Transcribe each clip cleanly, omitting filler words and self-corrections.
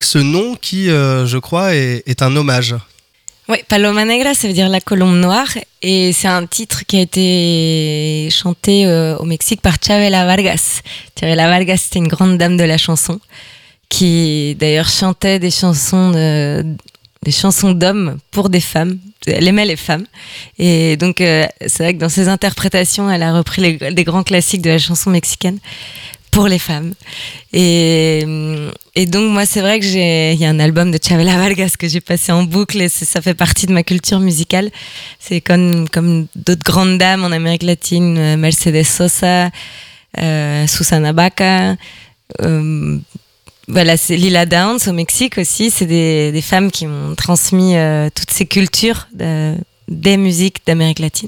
ce nom qui, je crois, est un hommage. Oui, Paloma Negra, ça veut dire la colombe noire, et c'est un titre qui a été chanté au Mexique par Chavela Vargas. Chavela Vargas, c'était une grande dame de la chanson, qui d'ailleurs chantait des chansons d'hommes pour des femmes. Elle aimait les femmes, et donc c'est vrai que dans ses interprétations, elle a repris des grands classiques de la chanson mexicaine pour les femmes. Et donc moi, c'est vrai que il y a un album de Chavela Vargas que j'ai passé en boucle, et ça fait partie de ma culture musicale. C'est comme d'autres grandes dames en Amérique latine, Mercedes Sosa, Susana Baca, voilà, c'est Lila Downs au Mexique aussi. C'est des femmes qui m'ont transmis toutes ces cultures des musiques d'Amérique latine.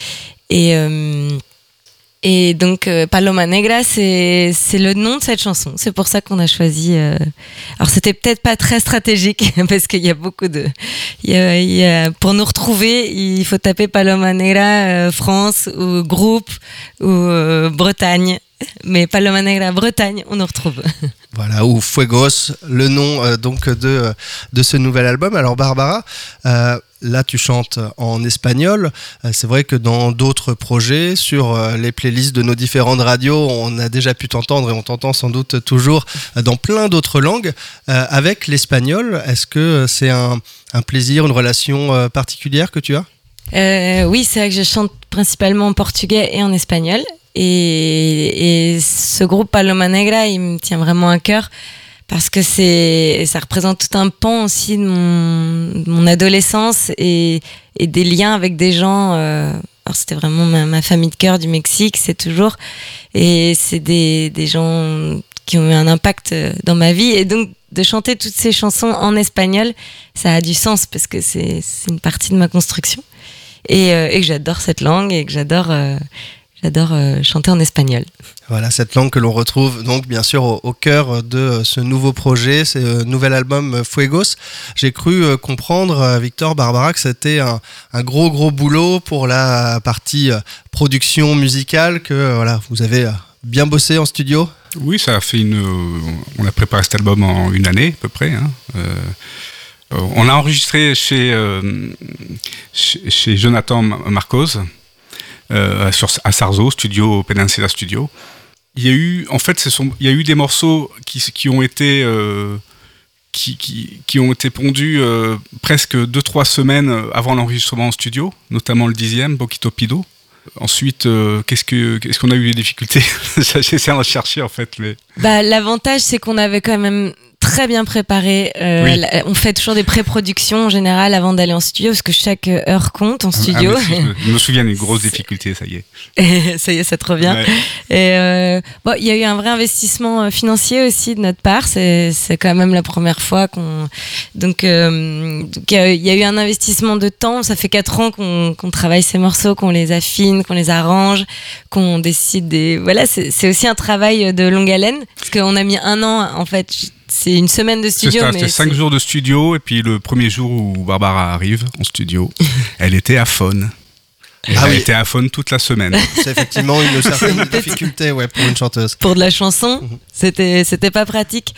Et donc Paloma Negra, c'est le nom de cette chanson. C'est pour ça qu'on a choisi. Alors c'était peut-être pas très stratégique parce qu'il y a beaucoup de. Pour nous retrouver, il faut taper Paloma Negra France ou groupe ou Bretagne. Mais Paloma Negra Bretagne, on nous retrouve. Voilà, ou Fuegos, le nom donc de ce nouvel album. Alors Barbara, là tu chantes en espagnol. C'est vrai que dans d'autres projets, sur les playlists de nos différentes radios, on a déjà pu t'entendre, et on t'entend sans doute toujours dans plein d'autres langues. Avec l'espagnol, est-ce que c'est un plaisir, une relation particulière que tu as ? Oui, c'est vrai que je chante principalement en portugais et en espagnol. Et ce groupe Paloma Negra, il me tient vraiment à cœur parce que ça représente tout un pan aussi de mon adolescence et des liens avec des gens. Alors c'était vraiment ma famille de cœur du Mexique, c'est toujours. Et c'est des gens qui ont eu un impact dans ma vie. Et donc de chanter toutes ces chansons en espagnol, ça a du sens parce que c'est une partie de ma construction. Et que j'adore cette langue et que j'adore chanter en espagnol. Voilà, cette langue que l'on retrouve donc bien sûr au cœur de ce nouveau projet, ce nouvel album Fuegos. J'ai cru comprendre, Victor, Barbara, que c'était un gros boulot pour la partie production musicale, que voilà, vous avez bien bossé en studio. Oui, ça a fait on a préparé cet album en une année à peu près. On a enregistré chez Jonathan Marcos. À Sarzo, studio Peninsula Studio. Il y a eu, en fait, il y a eu des morceaux qui ont été pondus presque 2-3 semaines avant l'enregistrement en studio, notamment le 10e, Boquito Pido. Ensuite, qu'est-ce qu'on a eu des difficultés ? J'essaie de chercher en fait. Mais... l'avantage, c'est qu'on avait quand même très bien préparé. Oui. On fait toujours des pré-productions en général avant d'aller en studio parce que chaque heure compte en studio. Je me souviens d'une grosse difficulté, ça y est. Ça y est, ça te revient. Ouais. Et il y a eu un vrai investissement financier aussi de notre part. C'est quand même la première fois Donc il y a eu un investissement de temps. Ça fait 4 ans qu'on travaille ces morceaux, qu'on les affine, qu'on les arrange, qu'on décide des... Voilà, c'est aussi un travail de longue haleine parce qu'on a mis 1 an en fait. C'est une semaine de studio. C'était 5 jours de studio, et puis le premier jour où Barbara arrive en studio, elle était à faune. Elle était à faune toute la semaine. C'est effectivement une certaine difficulté pour une chanteuse. Pour de la chanson, c'était pas pratique.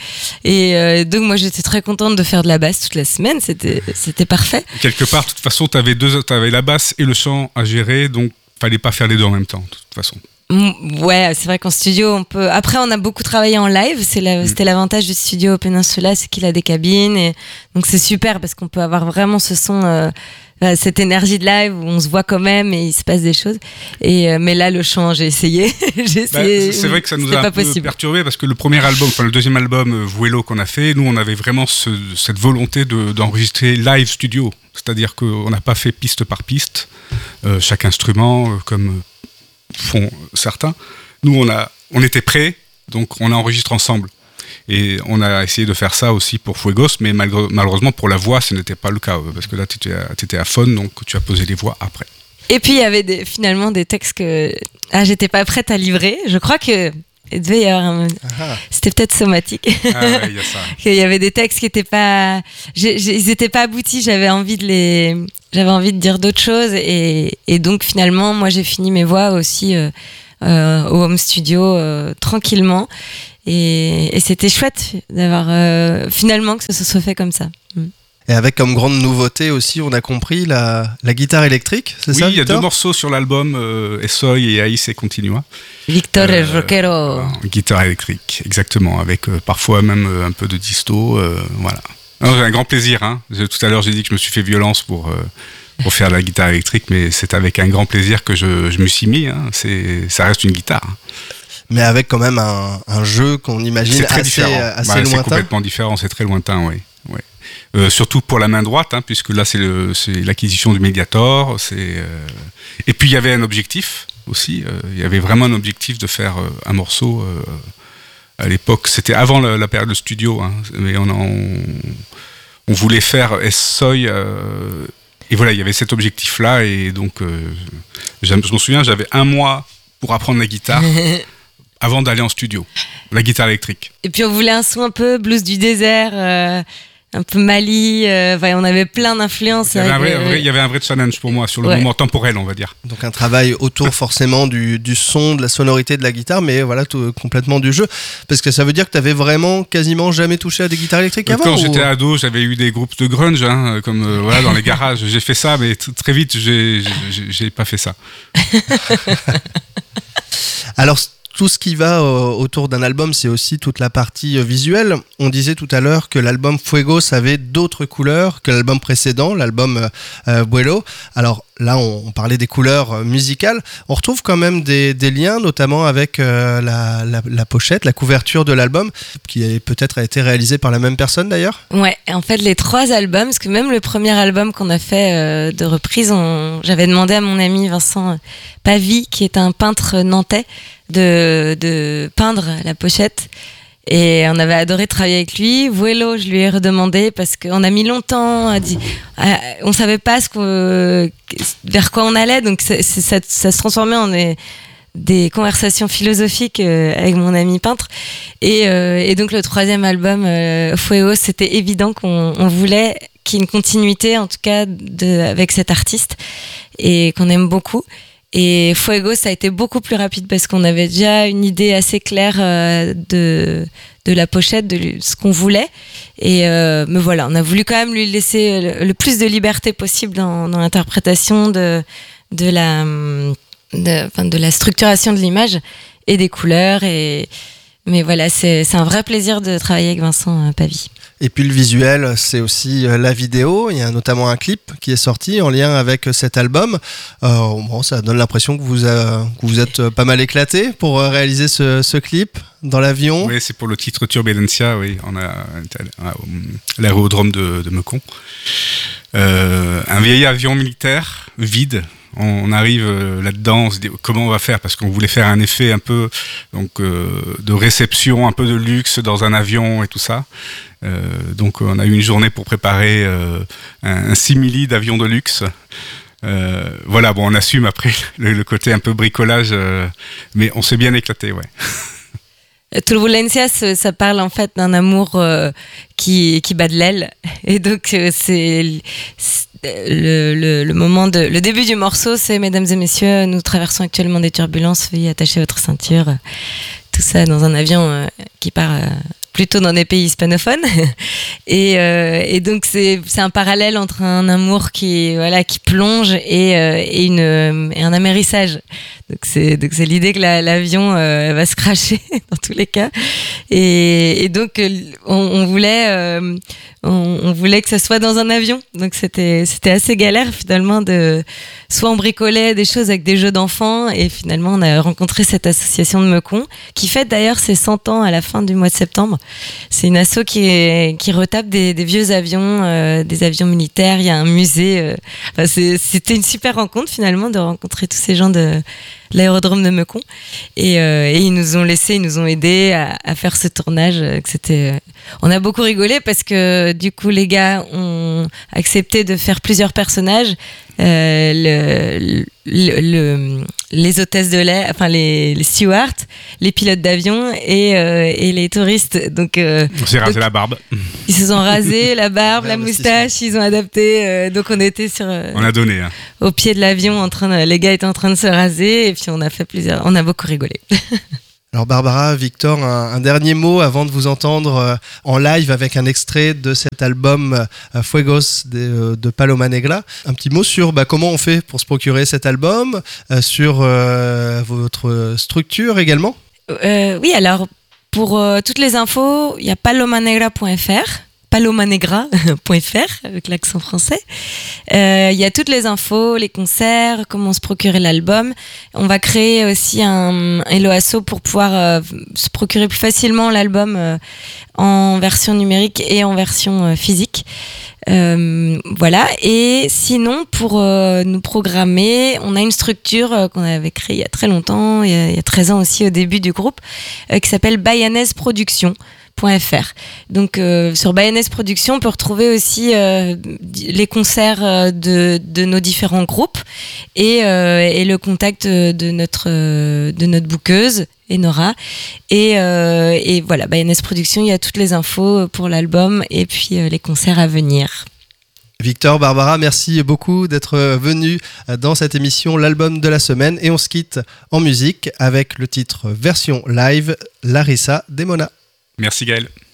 Et donc moi j'étais très contente de faire de la basse toute la semaine, c'était parfait. Quelque part, de toute façon, t'avais la basse et le chant à gérer, donc fallait pas faire les deux en même temps, de toute façon. Ouais, c'est vrai qu'en studio, on peut. Après, on a beaucoup travaillé en live. C'était l'avantage du studio Peninsula, c'est qu'il a des cabines, et donc c'est super parce qu'on peut avoir vraiment ce son, cette énergie de live où on se voit quand même et il se passe des choses. Mais là, le chant, j'ai essayé. C'est vrai que ça nous a un peu perturbé parce que le deuxième album Vuelo qu'on a fait, nous, on avait vraiment cette volonté d'enregistrer live studio, c'est-à-dire qu'on n'a pas fait piste par piste, chaque instrument comme font certains. Nous, on était prêts, donc on a enregistré ensemble. Et on a essayé de faire ça aussi pour Fuegos, mais malheureusement pour la voix, ce n'était pas le cas, parce que là, tu étais à phone, donc tu as posé les voix après. Et puis, il y avait finalement des textes que j'étais pas prête à livrer. Je crois que il devait y avoir c'était peut-être somatique. Ah ouais, il y a ça. Il y avait des textes qui étaient pas... ils étaient pas aboutis, j'avais envie de dire d'autres choses. Et donc, finalement, moi, j'ai fini mes voix aussi au home studio tranquillement. Et c'était chouette d'avoir finalement que ça soit fait comme ça. Et avec comme grande nouveauté aussi, on a compris la guitare électrique, c'est ça, Victor ? Oui, il y a 2 morceaux sur l'album, Esoy et Aïs et Continua. Victor est rockero. Guitare électrique, exactement, avec parfois même un peu de disto, voilà. Non, j'ai un grand plaisir, hein. Tout à l'heure, j'ai dit que je me suis fait violence pour faire de la guitare électrique, mais c'est avec un grand plaisir que je me suis mis, hein. Ça reste une guitare. Mais avec quand même un jeu qu'on imagine assez lointain. C'est complètement différent, c'est très lointain, oui. Surtout pour la main droite, hein, puisque là c'est l'acquisition du Mediator. Et puis il y avait un objectif aussi. Il y avait vraiment un objectif de faire un morceau. À l'époque, c'était avant la période de studio, hein, mais on voulait faire Esoy. Et voilà, il y avait cet objectif-là. Et donc, je me souviens, j'avais 1 mois pour apprendre la guitare. Avant d'aller en studio, la guitare électrique. Et puis on voulait un son un peu blues du désert, un peu Mali, on avait plein d'influences. Il y avait un vrai challenge pour moi sur le moment temporel, on va dire. Donc un travail autour forcément du son, de la sonorité de la guitare, mais voilà, complètement du jeu. Parce que ça veut dire que tu avais vraiment quasiment jamais touché à des guitares électriques avant. Quand j'étais ado, j'avais eu des groupes de grunge, hein, comme dans les garages. J'ai fait ça, mais très vite, j'ai pas fait ça. Alors, tout ce qui va autour d'un album, c'est aussi toute la partie visuelle. On disait tout à l'heure que l'album Fuegos avait d'autres couleurs que l'album précédent, l'album Vuelo. Alors là, on parlait des couleurs musicales. On retrouve quand même des liens, notamment avec la pochette, la couverture de l'album, qui peut-être a été réalisée par la même personne d'ailleurs. Ouais, en fait, les 3 albums, parce que même le premier album qu'on a fait de reprise, j'avais demandé à mon ami Vincent Pavie, qui est un peintre nantais, de peindre la pochette. Et on avait adoré travailler avec lui. Vuelo, je lui ai redemandé parce qu'on a mis longtemps on savait pas vers quoi on allait, donc ça se transformait en des conversations philosophiques avec mon ami peintre. Et donc le 3e album, Fuego, c'était évident qu'on voulait qu'il y ait une continuité, en tout cas, avec cet artiste, et qu'on aime beaucoup. Et Fuego, ça a été beaucoup plus rapide parce qu'on avait déjà une idée assez claire de la pochette, de ce qu'on voulait. Mais voilà, on a voulu quand même lui laisser le plus de liberté possible dans l'interprétation de la structuration de l'image et des couleurs. Mais voilà, c'est un vrai plaisir de travailler avec Vincent Pavie. Et puis le visuel, c'est aussi la vidéo. Il y a notamment un clip qui est sorti en lien avec cet album. Ça donne l'impression que vous êtes pas mal éclaté pour réaliser ce clip dans l'avion. Oui, c'est pour le titre Turbulencia, oui. On a l'aérodrome de Mâcon. Un vieil avion militaire vide. On arrive là-dedans, on se dit comment on va faire, parce qu'on voulait faire un effet un peu de réception, un peu de luxe dans un avion et tout ça. Donc on a eu une journée pour préparer un simili d'avion de luxe. Voilà, bon, on assume après le côté un peu bricolage, mais on s'est bien éclaté, ouais. Turbulencia, ça parle en fait d'un amour qui bat de l'aile, et donc c'est le moment le début du morceau, c'est mesdames et messieurs, nous traversons actuellement des turbulences, veuillez attacher votre ceinture, tout ça dans un avion qui part plutôt dans des pays hispanophones. Et donc c'est un parallèle entre un amour qui plonge et un amérissage. Donc c'est l'idée que l'avion va se crasher dans tous les cas. Et donc on voulait que ça soit dans un avion. Donc c'était assez galère finalement soit on bricolait des choses avec des jeux d'enfants, et finalement on a rencontré cette association de Mâcon qui fête d'ailleurs ses 100 ans à la fin du mois de septembre. C'est une asso qui retape des vieux avions, des avions militaires. Il y a un musée. C'était une super rencontre finalement de rencontrer tous ces gens de l'aérodrome de Mâcon, et ils nous ont aidés à faire ce tournage. On a beaucoup rigolé parce que du coup les gars ont accepté de faire plusieurs personnages. Les hôtesses de l'air, enfin les stewards, les pilotes d'avion et les touristes. Donc on s'est rasé la barbe. Ils se sont rasés la barbe, la moustache, ils ont adapté. Donc on était on a donné au pied de l'avion, les gars étaient en train de se raser, et puis on a beaucoup rigolé. Alors Barbara, Victor, un dernier mot avant de vous entendre en live avec un extrait de cet album Fuegos de Paloma Negra. Un petit mot sur comment on fait pour se procurer cet album, sur votre structure également. Oui, alors pour toutes les infos, il y a palomanegra.fr. palomanegra.fr avec l'accent français. Il y a toutes les infos, les concerts, comment se procurer l'album. On va créer aussi un Hello Asso pour pouvoir se procurer plus facilement l'album en version numérique et en version physique. Voilà. Et sinon, pour nous programmer, on a une structure qu'on avait créée il y a très longtemps, il y a 13 ans aussi au début du groupe, qui s'appelle Bayanaise Production. Donc sur Bayanaise Production, on peut retrouver aussi les concerts de nos différents groupes et le contact de notre bookeuse Enora et voilà, Bayanaise Production, il y a toutes les infos pour l'album et puis les concerts à venir. Victor, Barbara, merci beaucoup d'être venus dans cette émission L'album de la semaine et on se quitte en musique avec le titre version live Larissa de Mona. Merci Gaël.